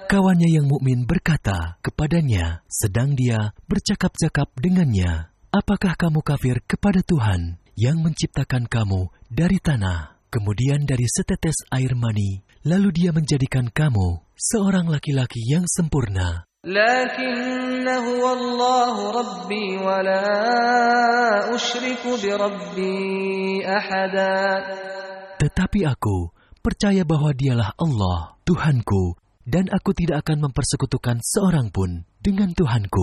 Kawannya yang mukmin berkata kepadanya, sedang dia bercakap-cakap dengannya, "Apakah kamu kafir kepada Tuhan yang menciptakan kamu dari tanah, kemudian dari setetes air mani, lalu dia menjadikan kamu seorang laki-laki yang sempurna? Lakinna huwa Allah Rabbi wa la usyriku bi Rabbi ahada." Tetapi aku percaya bahwa dialah Allah, Tuhanku, dan aku tidak akan mempersekutukan seorang pun dengan Tuhanku.